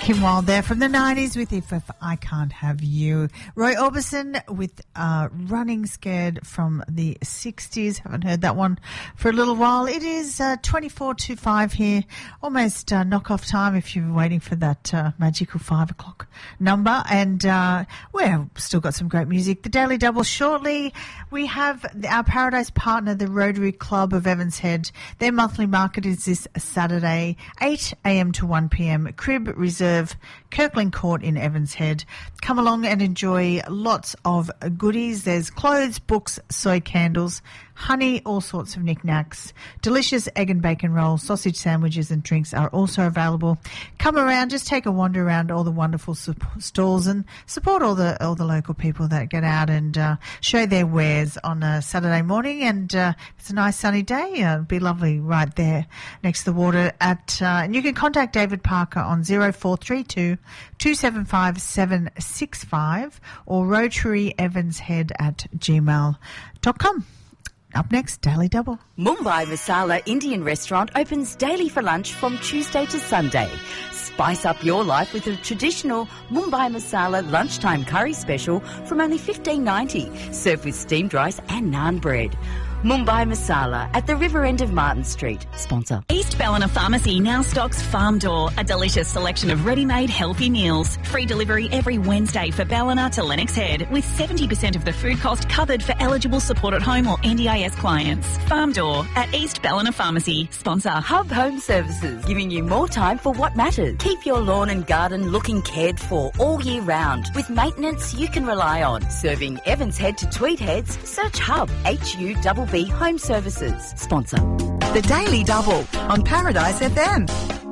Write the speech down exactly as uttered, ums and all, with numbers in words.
Kim Wilde there from the nineties with If, If I Can't Have You. Roy Orbison with uh, Running Scared from the sixties. Haven't heard that one for a little while. It is uh, twenty-four to five here. Almost uh, knock-off time if you're waiting for that uh, magical five o'clock number. And uh, we've still got some great music. The Daily Double shortly. We have our Paradise partner, the Rotary Club of Evans Head. Their monthly market is this Saturday, eight a.m. to one p.m. Crib Reserve, Kirkland Court in Evans Head. Come along and enjoy lots of goodies. There's clothes, books, soy candles, honey, all sorts of knickknacks. Delicious egg and bacon rolls, sausage sandwiches and drinks are also available. Come around, just take a wander around all the wonderful sup- stalls and support all the all the local people that get out and uh, show their wares on a Saturday morning. And uh, it's a nice sunny day. Uh, it'd be lovely right there next to the water. At uh, and you can contact David Parker on zero four three two, two seven five, seven six five or rotary evans head at gmail dot com. Up next, Daily Double. Mumbai Masala Indian restaurant opens daily for lunch from Tuesday to Sunday. Spice up your life with a traditional Mumbai Masala lunchtime curry special from only fifteen ninety, served with steamed rice and naan bread. Mumbai Masala at the river end of Martin Street. Sponsor. East Ballina Pharmacy now stocks Farm Door, a delicious selection of ready-made healthy meals. Free delivery every Wednesday for Ballina to Lennox Head, with seventy percent of the food cost covered for eligible support at home or N D I S clients. Farm Door at East Ballina Pharmacy. Sponsor. Hub Home Services, giving you more time for what matters. Keep your lawn and garden looking cared for all year round with maintenance you can rely on. Serving Evans Head to Tweed Heads, search Hub, H U B B Home Services. Sponsor. The Daily Double on Paradise F M.